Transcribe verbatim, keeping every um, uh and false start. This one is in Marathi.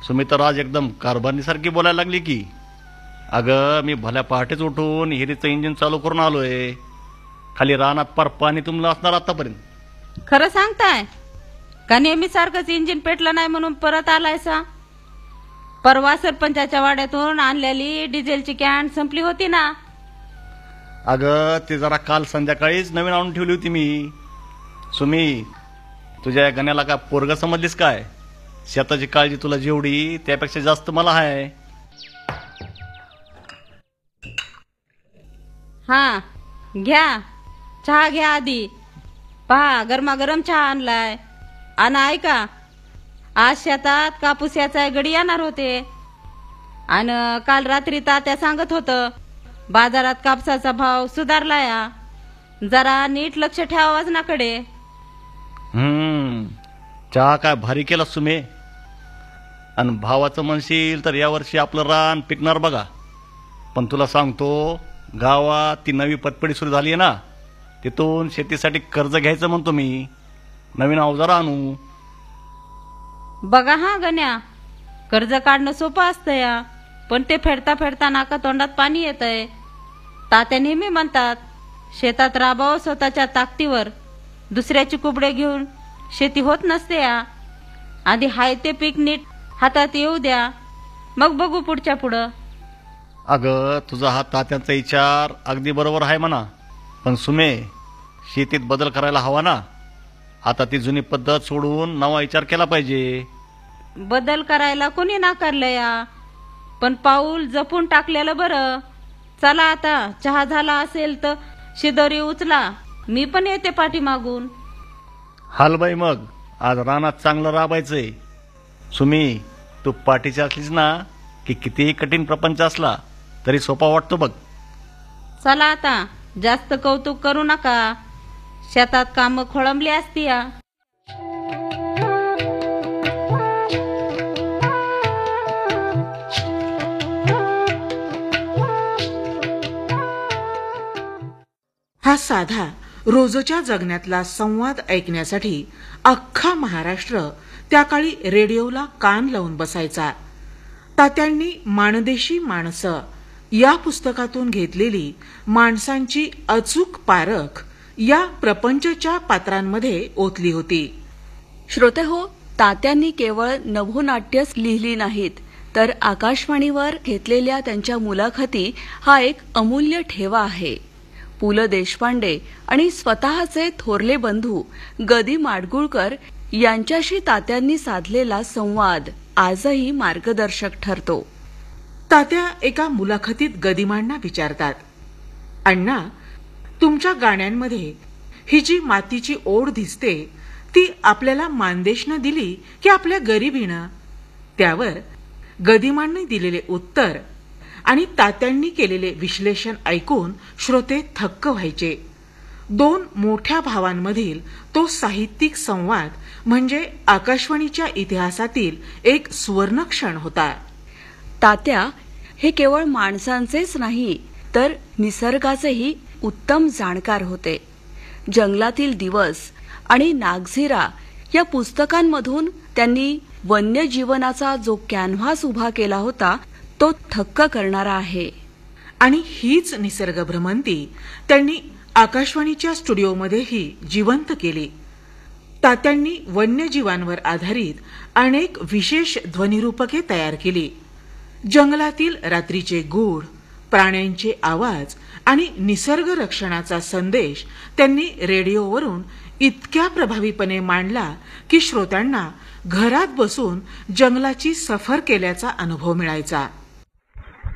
सुमित्रा आज एकदम कारभारणीसारखी बोलायला लागली की. अगं मी भल्या पहाटेच उठून हिरीचं इंजिन चालू करून आलोय. खाली रानात पार पाणी तुंबलं असणार आतापर्यंत. खरं सांगताय का नेहमी सारखंच इंजिन पेटलं नाही म्हणून परत आलायसा? परवा सरपंचाच्या वाड्यातून आणलेली डिझेलची कॅन संपली होती ना. अगं ते जरा काल संध्याकाळीच नवीन आणून ठेवली होती मी. सुमी, तुझ्या या गण्याला काय पोरग समजलीस काय? शेताची काळजी तुला जेवढी त्यापेक्षा जास्त मला आहे. हा घ्या चहा घ्या आधी. पहा गरमागरम चहा आणलाय. आणि ऐका, आज शेतात कापूस याचा गडी येणार होते आणि काल रात्री तात्या सांगत होतं बाजारात कापसाचा भाव सुधारला या. जरा नीट लक्ष ठेवा वजनाकडे. हम्म चहा काय भारी केला सुमे. आणि भावाचं म्हणशील तर यावर्षी आपलं रान पिकणार बघा. पण तुला सांगतो, गावात ती नवी पतपेढी सुरू झाली आहे ना, तिथून शेतीसाठी कर्ज घ्यायचं म्हणतो मी. नवीन अवजार आणू. बघा हा गण्या, कर्ज काढणं सोपं असतं या, पण ते फेडता फेडता नाका तोंडात पाणी येतंय. तात्या नेहमी म्हणतात शेतात राबावं स्वतःच्या ताकदीवर. दुसऱ्याची कुबडे घेऊन शेती होत नसते या. आधी हाय ते पीक नीट हातात येऊ द्या, मग बघू पुढच्या पुढं. अगं तुझा हा तात्यांचा विचार अगदी बरोबर आहे म्हणा. पण सुमे, शेतीत बदल करायला हवा ना. आता ती जुनी पद्धत सोडून नवा विचार केला पाहिजे. बदल करायला कोणी नाकारलं या, पण पाऊल जपून टाकलेलं बरं. चला आता चहा झाला असेल तर शिदोरी उचला, मी पण येते पाठीमागून. हालबाई मग आज रानात चांगलं राबायचंय. सुमी, तू पाठीची असलीस ना की कितीही कठीण प्रपंच असला तरी सोपा वाटतो बघ. चला आता जास्त कौतुक करू नका. शेतात काम खोळंबली असती या. हा साधा रोजच्या जगण्यातला संवाद ऐकण्यासाठी अख्खा महाराष्ट्र त्या काळी रेडिओला कान लावून बसायचा. तात्यांनी माणदेशी माणसं या पुस्तकातून घेतलेली माणसांची अचूक पारख या प्रपंचच्या पात्रांमध्ये ओतली होती. श्रोते हो, तात्यांनी केवळ नभोनाट्यच लिहिली नाहीत, तर आकाशवाणीवर घेतलेल्या त्यांच्या मुलाखती हा एक अमूल्य ठेवा आहे. पु ल देशपांडे आणि स्वतःचे थोरले बंधू गदी माडगुळकर यांच्याशी तात्यांनी साधलेला संवाद आजही मार्गदर्शक ठरतो. तात्या एका मुलाखतीत गदिमांना विचारतात, अण्णा, तुमच्या गाण्यांमध्ये ही जी मातीची ओढ दिसते ती आपल्याला मानदेशनं दिली की आपल्या गरिबीनं? त्यावर गदिमांनी दिलेले उत्तर आणि तात्यांनी केलेले विश्लेषण ऐकून श्रोते थक्क व्हायचे. दोन मोठ्या भावांमधील तो साहित्यिक संवाद म्हणजे आकाशवाणीच्या इतिहासातील एक सुवर्णक्षण होता. तात्या हे केवळ माणसांचेच नाही तर निसर्गाचेही उत्तम जाणकार होते. जंगलातील दिवस आणि नागझिरा या पुस्तकांमधून त्यांनी वन्यजीवनाचा जो कॅनव्हास उभा केला होता तो थक्क करणारा आहे. आणि हीच निसर्ग भ्रमंती त्यांनी आकाशवाणीच्या स्टुडिओमध्येही जिवंत केली. तात्यांनी वन्यजीवांवर आधारित अनेक विशेष ध्वनिरूपके तयार केली. जंगलातील रात्रीचे गूढ, प्राण्यांचे आवाज आणि निसर्ग रक्षणाचा संदेश त्यांनी रेडिओवरून इतक्या प्रभावीपणे मांडला की श्रोत्यांना घरात बसून जंगलाची सफर केल्याचा अनुभव मिळायचा.